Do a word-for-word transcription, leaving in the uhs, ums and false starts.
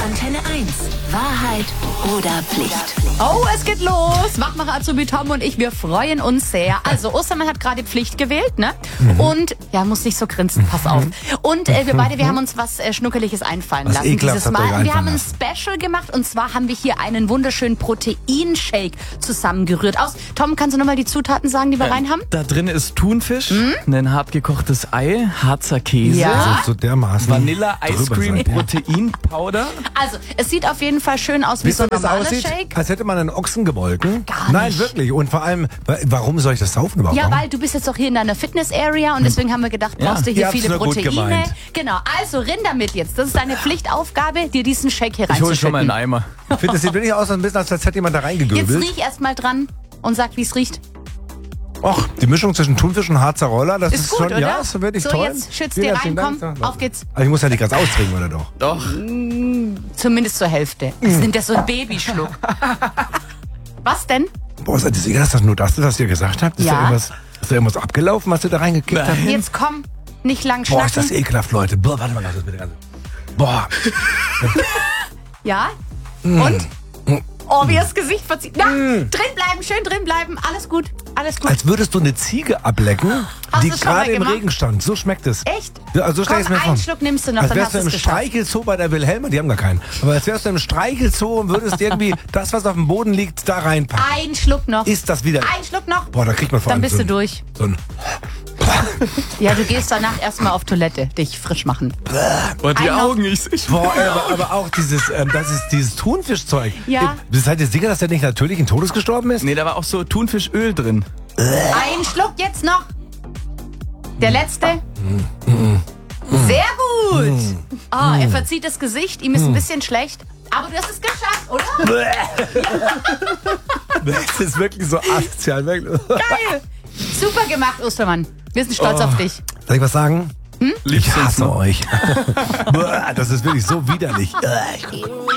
Antenne eins. Wahrheit oder Pflicht? Oh, es geht los. Wachmacher Azubi Tom und ich, wir freuen uns sehr. Also, Ostermann hat gerade Pflicht gewählt, ne? Mhm. Und, ja, muss nicht so grinsen, pass auf. Und äh, wir beide, wir haben uns was äh, Schnuckeliges einfallen was lassen dieses Mal. Und wir haben ein lassen. Special gemacht und zwar haben wir hier einen wunderschönen Proteinshake zusammengerührt. Aus, Tom, kannst du nochmal die Zutaten sagen, die wir Äh, rein haben? Da drin ist Thunfisch, mhm. ein hart gekochtes Ei, Harzer Käse, Ja. Also so dermaßen Vanilla Ice drüber Cream sein. Protein Powder. Also, es sieht auf jeden Fall schön aus wie Wisst so ihr, ein wie es normaler aussieht? Shake. Als hätte man einen Ochsen gemolken. Gar Nein, nicht. wirklich. Und vor allem, wa- warum soll ich das saufen überhaupt? Ja, Warum? weil du bist jetzt auch hier in deiner Fitness-Area und deswegen haben wir gedacht, brauchst du Ihr hier habt's viele nur gut Proteine. gemeint. Genau, also rinn damit jetzt. Das ist deine Pflichtaufgabe, dir diesen Shake hier Ich hole schon mal einen reinzuschütten. Eimer. Ich finde, das sieht wirklich aus, ein bisschen, als hätte jemand da Jetzt reingegöbelt. riech erst mal dran und sag, wie es riecht. Och, die Mischung zwischen Thunfisch und Harzer Roller, das ist, Ist gut, schon, oder? ja, ist wirklich so, toll. jetzt schützt Vielen dir rein, herzlichen komm, Dank. auf geht's. Aber ich muss ja nicht ganz austrinken, oder doch? Doch. Zumindest zur Hälfte. Das nimmt ja so ein Babyschluck. Was denn? Boah, seid ihr sicher, dass das nur das ist, was ihr gesagt habt? Ist Ja. da irgendwas, ist da irgendwas abgelaufen, was ihr da reingekickt habt? Jetzt komm, nicht lang Boah, ist das schnacken. ekelhaft, Leute. Boah, warte mal, das bitte ganz. Boah. Ja? Mm. Und? Oh, wie das Gesicht verzieht. Ja, drin bleiben, schön drin bleiben. Alles gut, alles gut. Als würdest du eine Ziege ablecken, Hast die du's schon mal gerade im gemacht? Regen stand. So schmeckt es. Echt? Ja, also so stell Komm, ich's mir einen vor. Schluck nimmst du noch, Als dann wärst hast du du im es geschafft. Streichelzoo bei der Wilhelma, die haben gar keinen. Aber als wärst du im Streichelzoo und würdest irgendwie das, was auf dem Boden liegt, da reinpacken. Ein Schluck noch. Ist das wieder... Ein Schluck noch. Boah, da kriegt man vor Dann allem bist so du ein, durch. So ein, Ja, du gehst danach erstmal auf Toilette, dich frisch machen. Oh, die Ein noch. Augen, ich seh schon. boah, ey, aber, aber auch dieses, ähm, das ist dieses Thunfischzeug. Ja. Ihr seid ihr sicher, dass der nicht natürlichen Todes gestorben ist? Nee, da war auch so Thunfischöl drin. Ein Schluck jetzt noch. Der letzte. Sehr gut. Ah, er verzieht das Gesicht, ihm ist ein bisschen schlecht. Aber du hast es geschafft, oder? Das ist wirklich so asozial. Wirklich. Geil. Super gemacht, Ostermann. Wir sind stolz auf dich. Soll ich was sagen? Liebst Ich du's hasse noch? euch. Boah, das ist wirklich so widerlich.